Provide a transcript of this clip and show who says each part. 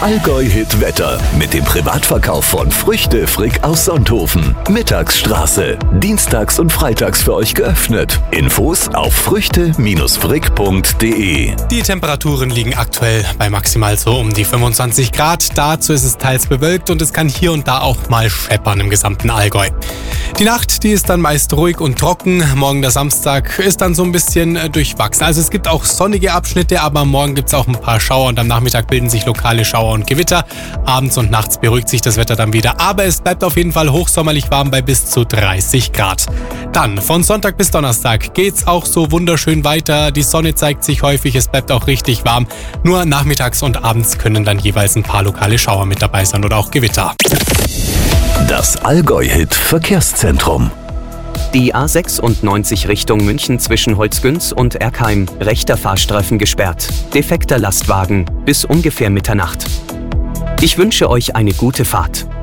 Speaker 1: Allgäu-Hit Wetter mit dem Privatverkauf von Früchte Frick aus Sonthofen. Mittagsstraße. Dienstags und freitags für euch geöffnet. Infos auf früchte-frick.de.
Speaker 2: Die Temperaturen liegen aktuell bei maximal so um die 25 Grad. Dazu ist es teils bewölkt und es kann hier und da auch mal scheppern im gesamten Allgäu. Die Nacht, die ist dann meist ruhig und trocken. Morgen der Samstag ist dann so ein bisschen durchwachsen. Also es gibt auch sonnige Abschnitte, aber morgen gibt es auch ein paar Schauer und am Nachmittag bilden sich lokale Schauer und Gewitter. Abends und nachts beruhigt sich das Wetter dann wieder, aber es bleibt auf jeden Fall hochsommerlich warm bei bis zu 30 Grad. Dann von Sonntag bis Donnerstag geht's auch so wunderschön weiter. Die Sonne zeigt sich häufig, es bleibt auch richtig warm. Nur nachmittags und abends können dann jeweils ein paar lokale Schauer mit dabei sein oder auch Gewitter.
Speaker 1: Das Allgäu-Hit Verkehrszentrum.
Speaker 3: Die A96 Richtung München zwischen Holzgünz und Erkheim. Rechter Fahrstreifen gesperrt. Defekter Lastwagen bis ungefähr Mitternacht. Ich wünsche euch eine gute Fahrt.